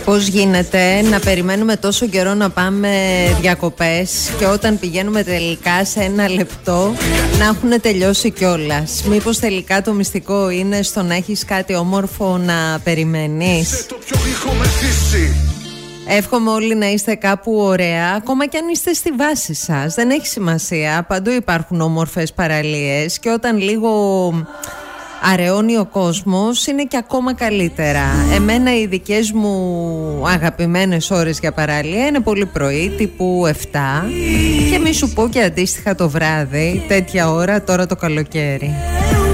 Πώς γίνεται να περιμένουμε τόσο καιρό να πάμε διακοπές και όταν πηγαίνουμε τελικά σε ένα λεπτό να έχουν τελειώσει κιόλας? Μήπως τελικά το μυστικό είναι στο να έχεις κάτι όμορφο να περιμένεις? Εύχομαι όλοι να είστε κάπου ωραία, ακόμα κι αν είστε στη βάση σας. Δεν έχει σημασία, παντού υπάρχουν όμορφες παραλίες και όταν λίγο αραιώνει ο κόσμος είναι και ακόμα καλύτερα. Εμένα οι δικές μου αγαπημένες ώρες για παραλία είναι πολύ πρωί, τύπου 7, και μη σου πω και αντίστοιχα το βράδυ, τέτοια ώρα τώρα το καλοκαίρι.